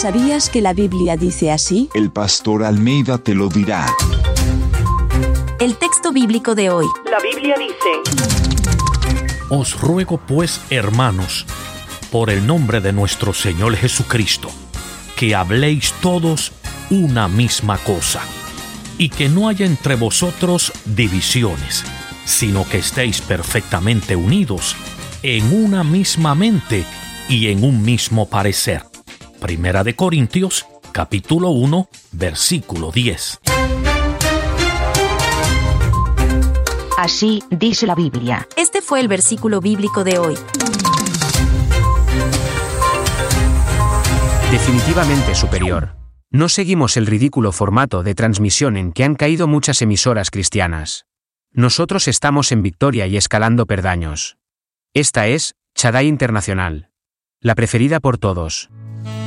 ¿Sabías que la Biblia dice así? El pastor Almeida te lo dirá. El texto bíblico de hoy. La Biblia dice: Os ruego pues, hermanos, por el nombre de nuestro Señor Jesucristo, que habléis todos una misma cosa, y que no haya entre vosotros divisiones, sino que estéis perfectamente unidos en una misma mente y en un mismo parecer. Primera de Corintios, capítulo 1, versículo 10. Así dice la Biblia. Este fue el versículo bíblico de hoy. Definitivamente superior. No seguimos el ridículo formato de transmisión en que han caído muchas emisoras cristianas. Nosotros estamos en Victoria y escalando peldaños. Esta es Shaddai Internacional. La preferida por todos.